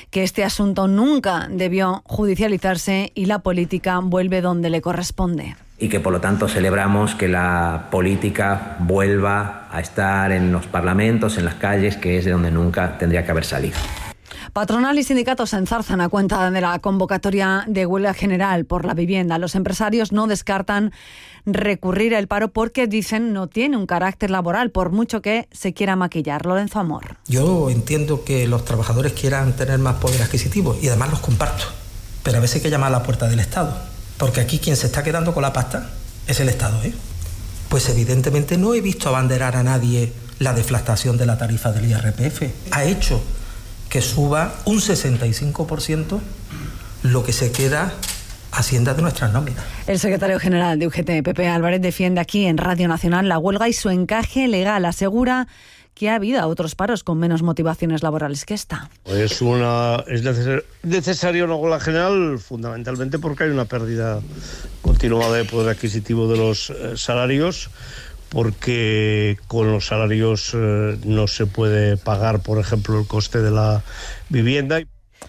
que este asunto nunca debió judicializarse y la política vuelve donde le corresponde. Y que por lo tanto celebramos que la política vuelva a estar en los parlamentos, en las calles, que es de donde nunca tendría que haber salido. Patronal y sindicatos se enzarzan a cuenta de la convocatoria de huelga general por la vivienda. Los empresarios no descartan recurrir al paro porque dicen no tiene un carácter laboral, por mucho que se quiera maquillar. Lorenzo Amor. Yo entiendo que los trabajadores quieran tener más poder adquisitivo y además los comparto, pero a veces hay que llamar a la puerta del Estado, porque aquí quien se está quedando con la pasta es el Estado, ¿eh? Pues evidentemente no he visto abanderar a nadie la deflactación de la tarifa del IRPF. Ha hecho que suba un 65% lo que se queda Hacienda de nuestras nóminas. El secretario general de UGT, Pepe Álvarez, defiende aquí en Radio Nacional la huelga y su encaje legal. Asegura que ha habido otros paros con menos motivaciones laborales que esta. Es necesaria una huelga general fundamentalmente porque hay una pérdida continuada de poder adquisitivo de los salarios, porque con los salarios no se puede pagar, por ejemplo, el coste de la vivienda.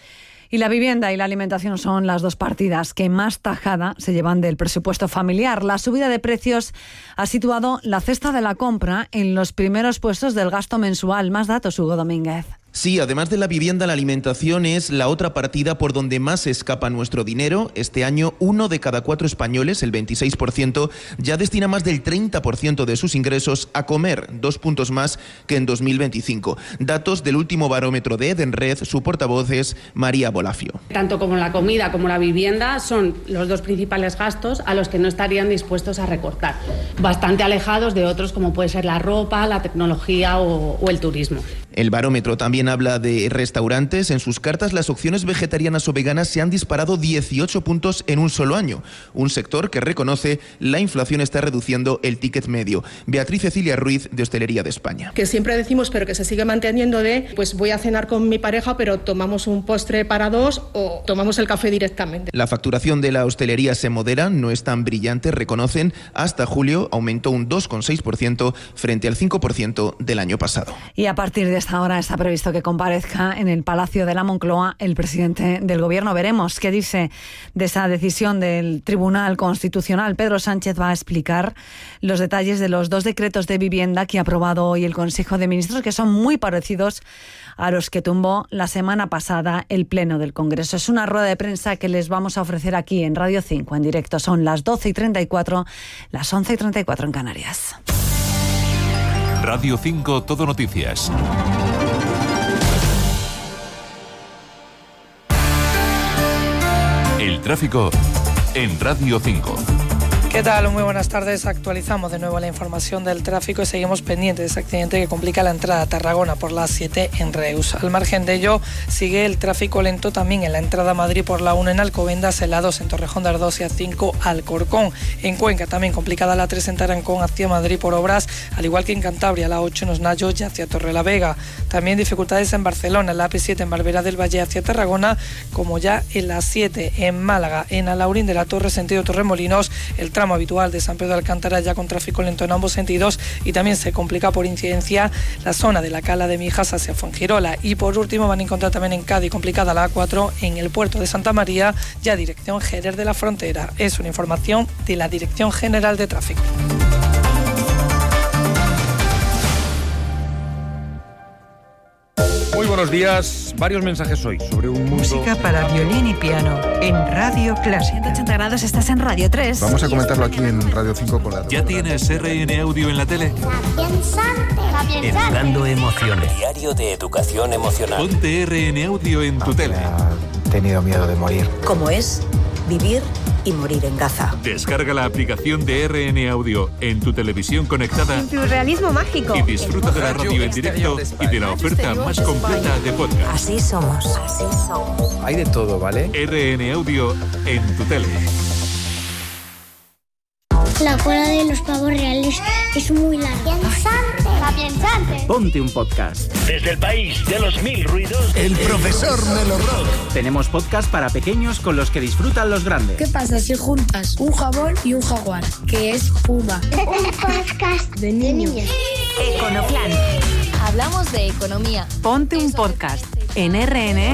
Y la vivienda y la alimentación son las dos partidas que más tajada se llevan del presupuesto familiar. La subida de precios ha situado la cesta de la compra en los primeros puestos del gasto mensual. Más datos, Hugo Domínguez. Sí, además de la vivienda, la alimentación es la otra partida por donde más se escapa nuestro dinero. Este año, 1 de cada 4 españoles, el 26%, ya destina más del 30% de sus ingresos a comer, 2 puntos más que en 2025. Datos del último barómetro de Edenred, su portavoz es María Bolafio. Tanto como la comida como la vivienda son los dos principales gastos a los que no estarían dispuestos a recortar, bastante alejados de otros como puede ser la ropa, la tecnología o el turismo. El barómetro también habla de restaurantes. En sus cartas, las opciones vegetarianas o veganas se han disparado 18 puntos en un solo año. Un sector que reconoce la inflación está reduciendo el ticket medio. Beatriz Cecilia Ruiz, de Hostelería de España. Que siempre decimos, pero que se sigue manteniendo pues voy a cenar con mi pareja, pero tomamos un postre para dos o tomamos el café directamente. La facturación de la hostelería se modera, no es tan brillante, reconocen. Hasta julio aumentó un 2,6% frente al 5% del año pasado. Y a partir de esta hora está previsto que comparezca en el Palacio de la Moncloa el presidente del Gobierno. Veremos qué dice de esa decisión del Tribunal Constitucional. Pedro Sánchez va a explicar los detalles de los 2 decretos de vivienda que ha aprobado hoy el Consejo de Ministros, que son muy parecidos a los que tumbó la semana pasada el Pleno del Congreso. Es una rueda de prensa que les vamos a ofrecer aquí en Radio 5 en directo. Son las 12:34, las 11:34 en Canarias. Radio 5 Todo Noticias. El tráfico en Radio 5. ¿Qué tal? Muy buenas tardes. Actualizamos de nuevo la información del tráfico y seguimos pendientes de ese accidente que complica la entrada a Tarragona por la A7 en Reus. Al margen de ello, sigue el tráfico lento también en la entrada a Madrid por la 1 en Alcobendas, en la 2 en Torrejón de Ardoz y A5 Alcorcón. En Cuenca también complicada la 3 en Tarancón hacia Madrid por obras, al igual que en Cantabria, la 8 en Osnayo y hacia Torrelavega. También dificultades en Barcelona, en la AP7 en Barberá del Valle hacia Tarragona, como ya en la 7 en Málaga, en Alaurín de la Torre sentido Torremolinos, el tramo habitual de San Pedro de Alcántara ya con tráfico lento en ambos sentidos, y también se complica por incidencia la zona de la Cala de Mijas hacia Fuengirola. Y por último van a encontrar también en Cádiz complicada la A4 en el puerto de Santa María, ya dirección Jerez de la Frontera. Es una información de la Dirección General de Tráfico. Muy buenos días. Varios mensajes hoy sobre un mundo... Música para violín y piano en Radio Clásica. 180 grados, estás en Radio 3. Vamos a comentarlo aquí en Radio 5 con la... ¿Ya tienes RN Audio en la tele? Educando emociones. Diario de educación emocional. Ponte RN Audio en tu tele. He tenido miedo de morir. ¿Cómo es vivir y morir en Gaza? Descarga la aplicación de RN Audio en tu televisión conectada. En tu realismo mágico. Y disfruta de la radio en directo y de la oferta más completa de podcast. Así somos. Así somos. Hay de todo, ¿vale? RN Audio en tu tele. La cola de los pavos reales es muy larga. ¡Piensante! Ponte un podcast. Desde el país de los 1000 ruidos, el profesor Melo Rock. Tenemos podcast para pequeños con los que disfrutan los grandes. ¿Qué pasa si juntas un jabón y un jaguar? Que es Puma. Un podcast de niños. Econoplan. Hablamos de economía. Ponte un podcast en RN